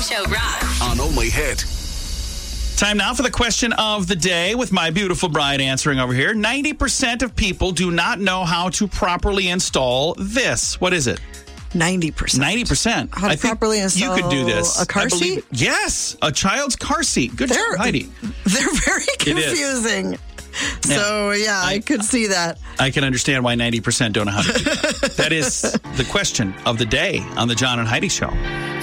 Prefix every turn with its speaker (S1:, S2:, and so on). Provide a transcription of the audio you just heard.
S1: Show rocks.
S2: On Only Hit.
S3: Time now for the question of the day with my beautiful bride answering over here. 90% of people do not know how to properly install this. What is it?
S4: 90%.
S3: 90%.
S4: How to properly install
S3: you could do this.
S4: a car seat?
S3: Yes, a child's car seat. Good job, Heidi.
S4: They're very confusing. So, yeah, I could see that.
S3: I can understand why 90% don't know how to do that. That is the question of the day on the John and Heidi Show.